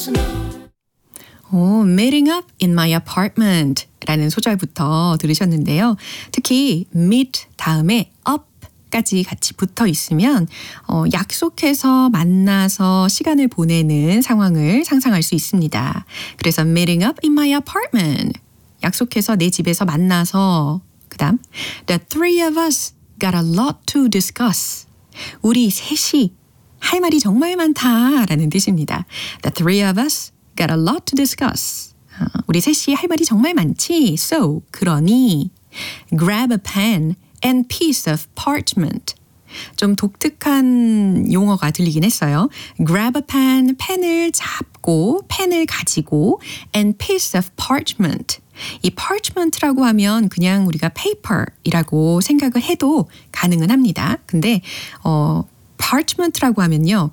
Meeting up in my apartment 라는 소절부터 들으셨는데요. 특히 meet 다음에 up 까지 같이 붙어 있으면 약속해서 만나서 시간을 보내는 상황을 상상할 수 있습니다. 그래서 meeting up in my apartment 약속해서 내 집에서 만나서 그 다음 The three of us got a lot to discuss 우리 셋이 할 말이 정말 많다라는 뜻입니다. The three of us got a lot to discuss 우리 셋이 할 말이 정말 많지. So 그러니 grab a pen and piece of parchment. 좀 독특한 용어가 들리긴 했어요. Grab a pen, 펜을 잡고, 펜을 가지고 and piece of parchment. 이 parchment라고 하면 그냥 우리가 paper이라고 생각을 해도 가능은 합니다. 근데 parchment라고 하면요.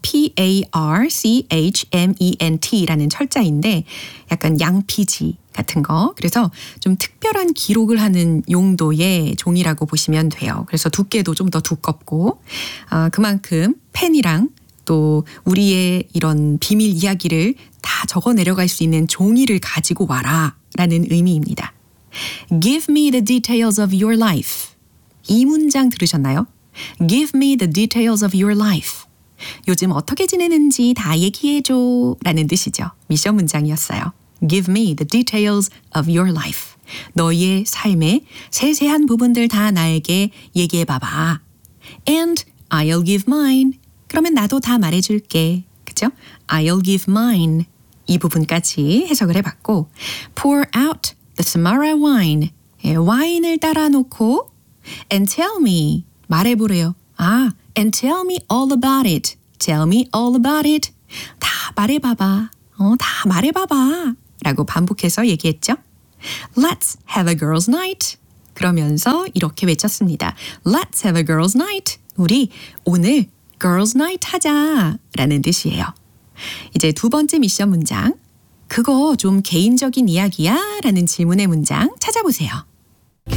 P-A-R-C-H-M-E-N-T라는 철자인데 약간 양피지 같은 거. 그래서 좀 특별한 기록을 하는 용도의 종이라고 보시면 돼요. 그래서 두께도 좀 더 두껍고 그만큼 펜이랑 또 우리의 이런 비밀 이야기를 다 적어 내려갈 수 있는 종이를 가지고 와라 라는 의미입니다. Give me the details of your life. 이 문장 들으셨나요? Give me the details of your life. 요즘 어떻게 지내는지 다 얘기해줘 라는 뜻이죠. 미션 문장이었어요. Give me the details of your life. 너의 삶의 세세한 부분들 다 나에게 얘기해봐봐. And I'll give mine. 그러면 나도 다 말해줄게. 그죠? I'll give mine. 이 부분까지 해석을 해봤고 Pour out the Samara wine. 와인을 따라 놓고 And tell me. 말해보래요. And tell me all about it. Tell me all about it. 다 말해봐봐. 다 말해봐봐. 라고 반복해서 얘기했죠. Let's have a girls' night. 그러면서 이렇게 외쳤습니다. Let's have a girls' night. 우리 오늘 girls' night 하자. 라는 뜻이에요. 이제 두 번째 미션 문장. 그거 좀 개인적인 이야기야? 라는 질문의 문장 찾아보세요.